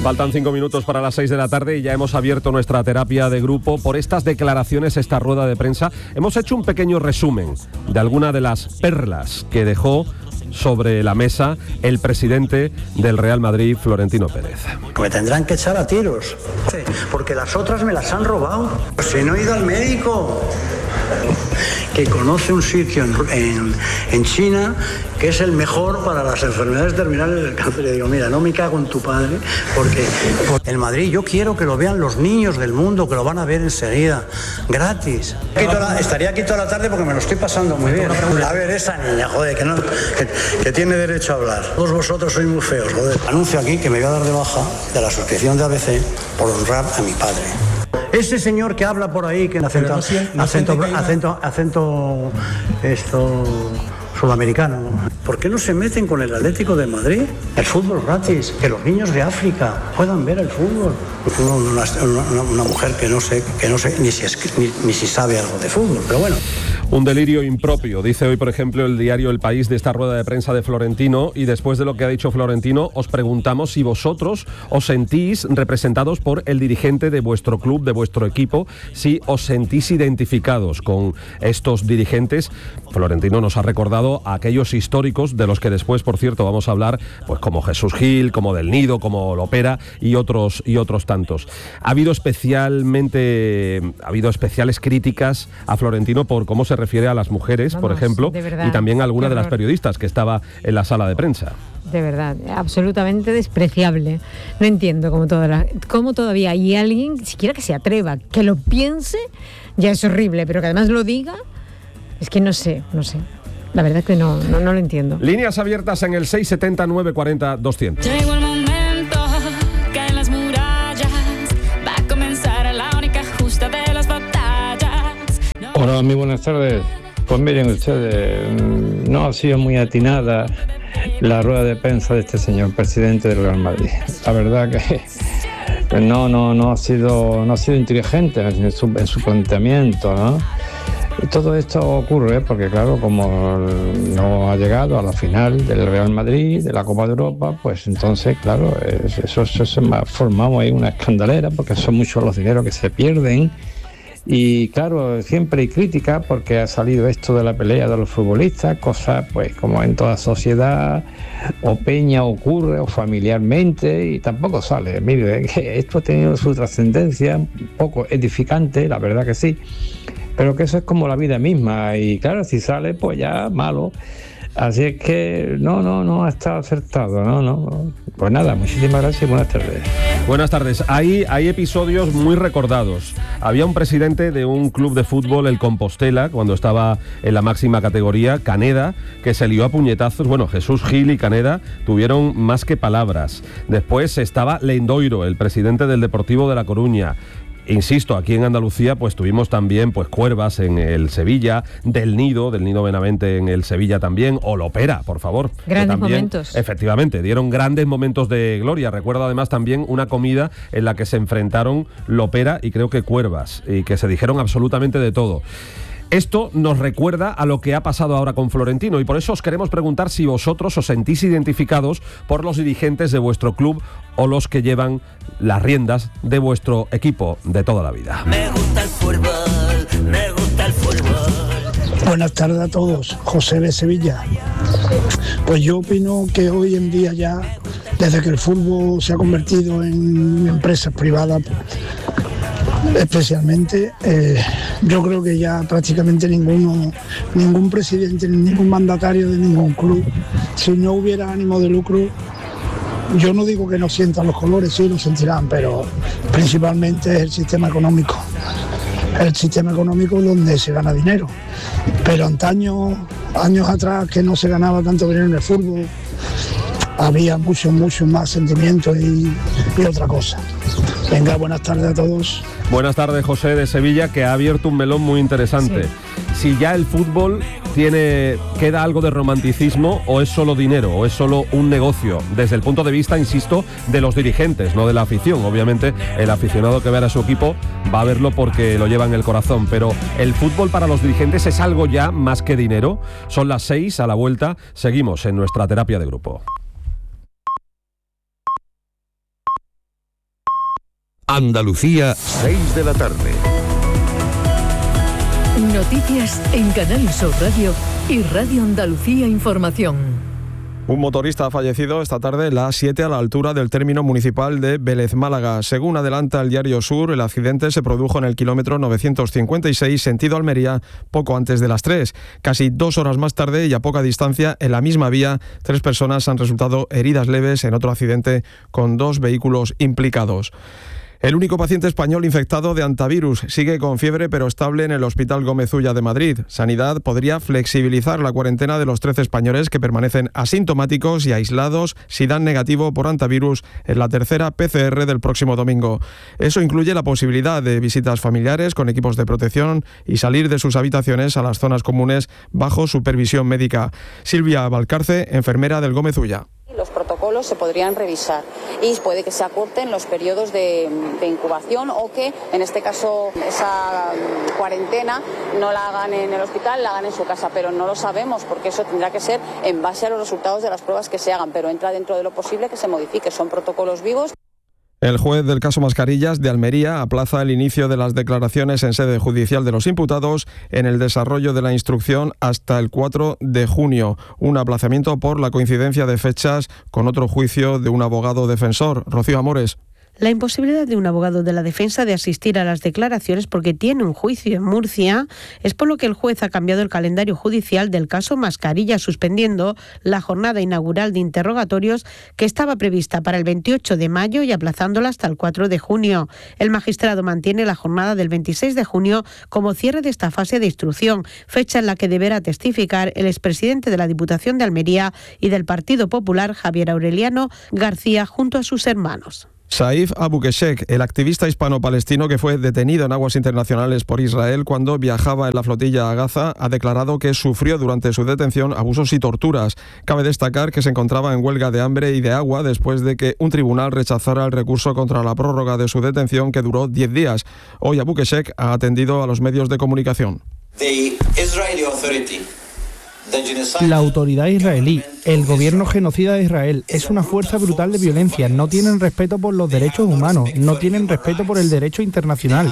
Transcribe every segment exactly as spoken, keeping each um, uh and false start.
Faltan cinco minutos para las seis de la tarde y ya hemos abierto nuestra terapia de grupo. Por estas declaraciones, esta rueda de prensa, hemos hecho un pequeño resumen de alguna de las perlas que dejó sobre la mesa el presidente del Real Madrid, Florentino Pérez. Me tendrán que echar a tiros, porque las otras me las han robado. Si no he ido al médico, que conoce un sitio en, en, en China que es el mejor para las enfermedades terminales del cáncer. Y digo, mira, no me cago en tu padre, porque el Madrid yo quiero que lo vean los niños del mundo, que lo van a ver enseguida, gratis. Estaría aquí toda la tarde porque me lo estoy pasando muy bien. A ver, esa niña, joder, que, no, que, que tiene derecho a hablar. Todos vosotros sois muy feos, joder. Anuncio aquí que me voy a dar de baja de la suscripción de A B C por honrar a mi padre. Ese señor que habla por ahí, que en acento, no siente, no acento, acento, acento, acento, esto, sudamericano. ¿Por qué no se meten con el Atlético de Madrid? El fútbol gratis, que los niños de África puedan ver el fútbol. Una, una, una mujer que no sé, que no sé ni si, es, ni, ni si sabe algo de fútbol, pero bueno. Un delirio impropio, dice hoy, por ejemplo, el diario El País de esta rueda de prensa de Florentino, y después de lo que ha dicho Florentino, os preguntamos si vosotros os sentís representados por el dirigente de vuestro club, de vuestro equipo, si os sentís identificados con estos dirigentes. Florentino nos ha recordado a aquellos históricos de los que después, por cierto, vamos a hablar, pues como Jesús Gil, como Del Nido, como Lopera y otros y otros tantos. Ha habido especialmente, ha habido especiales críticas a Florentino por cómo se refiere a las mujeres, Vamos, por ejemplo, y también a alguna de las periodistas que estaba en la sala de prensa. De verdad, absolutamente despreciable. No entiendo cómo, toda la, cómo todavía hay alguien, siquiera que se atreva, que lo piense, ya es horrible, pero que además lo diga, es que no sé, no sé. La verdad es que no, no, no lo entiendo. Líneas abiertas en el seis setenta, nueve cuarenta, doscientos. Llegó el momento, caen las murallas, va a comenzar la única justa de las batallas. Hola, muy buenas tardes. Pues miren ustedes, no ha sido muy atinada la rueda de prensa de este señor presidente del Real Madrid. La verdad que pues no, no, no ha sido, no ha sido inteligente en su, en su planteamiento, ¿no? Y todo esto ocurre porque, claro, como no ha llegado a la final del Real Madrid, de la Copa de Europa, pues entonces, claro, eso, eso se ha formado ahí una escandalera porque son muchos los dineros que se pierden. Y claro, siempre hay crítica porque ha salido esto de la pelea de los futbolistas, cosas pues como en toda sociedad o peña ocurre o familiarmente y tampoco sale. Mire, esto ha tenido su trascendencia, un poco edificante, la verdad que sí, pero que eso es como la vida misma y claro, si sale pues ya malo. Así es que no, no, no ha estado acertado, no, no. Pues nada, muchísimas gracias y buenas tardes. Buenas tardes. Hay, hay episodios muy recordados. Había un presidente de un club de fútbol, el Compostela, cuando estaba en la máxima categoría, Caneda, que se lió a puñetazos. Bueno, Jesús Gil y Caneda tuvieron más que palabras. Después estaba Lendoiro, el presidente del Deportivo de La Coruña. Insisto, aquí en Andalucía pues tuvimos también pues Cuervas en el Sevilla, Del Nido, Del Nido Benavente en el Sevilla también, o Lopera, por favor. Grandes también, momentos. Efectivamente, dieron grandes momentos de gloria. Recuerdo además también una comida en la que se enfrentaron Lopera y creo que Cuervas, y que se dijeron absolutamente de todo. Esto nos recuerda a lo que ha pasado ahora con Florentino y por eso os queremos preguntar si vosotros os sentís identificados por los dirigentes de vuestro club o los que llevan las riendas de vuestro equipo de toda la vida. Me gusta el fútbol, me gusta el fútbol. Buenas tardes a todos, José de Sevilla. Pues yo opino que hoy en día ya, desde que el fútbol se ha convertido en empresas privadas, especialmente, eh, yo creo que ya prácticamente ninguno, ningún presidente, ningún mandatario de ningún club, si no hubiera ánimo de lucro, yo no digo que no sientan los colores, sí lo sentirán, pero principalmente es el sistema económico, el sistema económico donde se gana dinero. Pero antaño, años atrás, que no se ganaba tanto dinero en el fútbol, había mucho, mucho más sentimiento y, y otra cosa. Venga, buenas tardes a todos. Buenas tardes, José de Sevilla, que ha abierto un melón muy interesante. Sí. Si ya el fútbol tiene queda algo de romanticismo o es solo dinero o es solo un negocio, desde el punto de vista, insisto, de los dirigentes, no de la afición. Obviamente el aficionado que vea a su equipo va a verlo porque lo lleva en el corazón, pero el fútbol para los dirigentes es algo ya más que dinero. Son las seis, a la vuelta seguimos en nuestra terapia de grupo. Andalucía, seis de la tarde. Noticias en Canal Sur Radio y Radio Andalucía Información. Un motorista ha fallecido esta tarde en la A siete a la altura del término municipal de Vélez Málaga. Según adelanta el Diario Sur, el accidente se produjo en el kilómetro novecientos cincuenta y seis, sentido Almería, poco antes de las tres. Casi dos horas más tarde y a poca distancia, en la misma vía, tres personas han resultado heridas leves en otro accidente con dos vehículos implicados. El único paciente español infectado de hantavirus sigue con fiebre pero estable en el Hospital Gómez Ulla de Madrid. Sanidad podría flexibilizar la cuarentena de los trece españoles que permanecen asintomáticos y aislados si dan negativo por hantavirus en la tercera P C R del próximo domingo. Eso incluye la posibilidad de visitas familiares con equipos de protección y salir de sus habitaciones a las zonas comunes bajo supervisión médica. Silvia Valcarce, enfermera del Gómez Ulla. Los protocolos se podrían revisar y puede que se acorten los periodos de, de incubación o que, en este caso, esa cuarentena no la hagan en el hospital, la hagan en su casa, pero no lo sabemos porque eso tendrá que ser en base a los resultados de las pruebas que se hagan, pero entra dentro de lo posible que se modifique, son protocolos vivos. El juez del caso Mascarillas de Almería aplaza el inicio de las declaraciones en sede judicial de los imputados en el desarrollo de la instrucción hasta el cuatro de junio. Un aplazamiento por la coincidencia de fechas con otro juicio de un abogado defensor. Rocío Amores. La imposibilidad de un abogado de la defensa de asistir a las declaraciones porque tiene un juicio en Murcia es por lo que el juez ha cambiado el calendario judicial del caso Mascarilla, suspendiendo la jornada inaugural de interrogatorios que estaba prevista para el veintiocho de mayo y aplazándola hasta el cuatro de junio. El magistrado mantiene la jornada del veintiséis de junio como cierre de esta fase de instrucción, fecha en la que deberá testificar el expresidente de la Diputación de Almería y del Partido Popular, Javier Aureliano García, junto a sus hermanos. Saif Abukeshek, el activista hispano-palestino que fue detenido en aguas internacionales por Israel cuando viajaba en la flotilla a Gaza, ha declarado que sufrió durante su detención abusos y torturas. Cabe destacar que se encontraba en huelga de hambre y de agua después de que un tribunal rechazara el recurso contra la prórroga de su detención, que duró diez días. Hoy Abukeshek ha atendido a los medios de comunicación. La autoridad israelí, el gobierno genocida de Israel, es una fuerza brutal de violencia. No tienen respeto por los derechos humanos, no tienen respeto por el derecho internacional.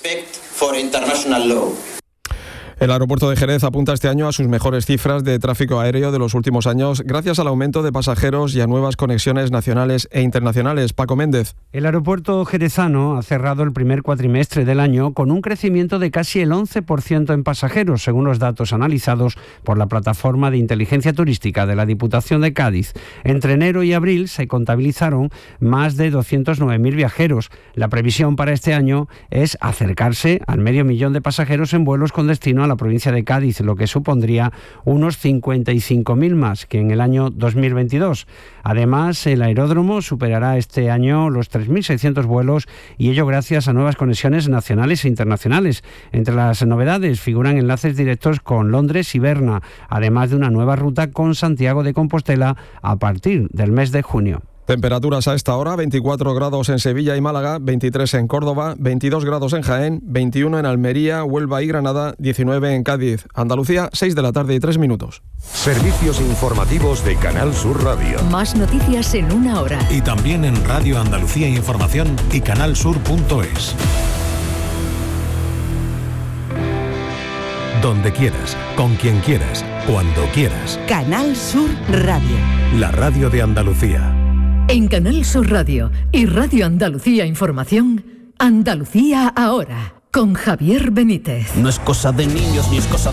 El aeropuerto de Jerez apunta este año a sus mejores cifras de tráfico aéreo de los últimos años gracias al aumento de pasajeros y a nuevas conexiones nacionales e internacionales. Paco Méndez. El aeropuerto jerezano ha cerrado el primer cuatrimestre del año con un crecimiento de casi el once por ciento en pasajeros, según los datos analizados por la plataforma de inteligencia turística de la Diputación de Cádiz. Entre enero y abril se contabilizaron más de doscientos nueve mil viajeros. La previsión para este año es acercarse al medio millón de pasajeros en vuelos con destino a la provincia de Cádiz, lo que supondría unos cincuenta y cinco mil más que en el año dos mil veintidós. Además, el aeródromo superará este año los tres mil seiscientos vuelos y ello gracias a nuevas conexiones nacionales e internacionales. Entre las novedades figuran enlaces directos con Londres y Berna, además de una nueva ruta con Santiago de Compostela a partir del mes de junio. Temperaturas a esta hora: veinticuatro grados en Sevilla y Málaga, veintitrés en Córdoba, veintidós grados en Jaén, veintiuno en Almería, Huelva y Granada, diecinueve en Cádiz. Andalucía, seis de la tarde y tres minutos. Servicios informativos de Canal Sur Radio. Más noticias en una hora. Y también en Radio Andalucía Información y canalsur punto es. Donde quieras, con quien quieras, cuando quieras. Canal Sur Radio. La radio de Andalucía. En Canal Sur Radio y Radio Andalucía Información, Andalucía ahora, con Javier Benítez. No es cosa de niños ni es cosa